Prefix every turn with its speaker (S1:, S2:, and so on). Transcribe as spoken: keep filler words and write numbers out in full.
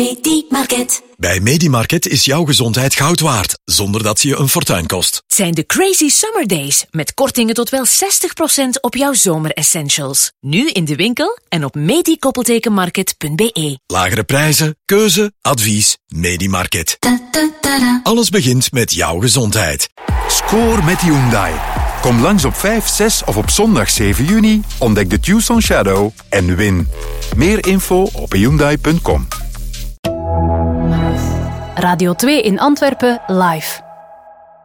S1: Medimarket.
S2: Bij Medimarket is jouw gezondheid goud waard, zonder dat ze je een fortuin kost.
S3: Het zijn de Crazy Summer Days, met kortingen tot wel zestig procent op jouw zomeressentials. Nu in de winkel en op medi-market punt b e.
S2: Lagere prijzen, keuze, advies, Medimarket. Alles begint met jouw gezondheid.
S4: Score met Hyundai. Kom langs op vijf, zes of op zondag zeven juni, ontdek de Tucson Shadow en win. Meer info op hyundai punt com.
S5: Radio twee in Antwerpen live.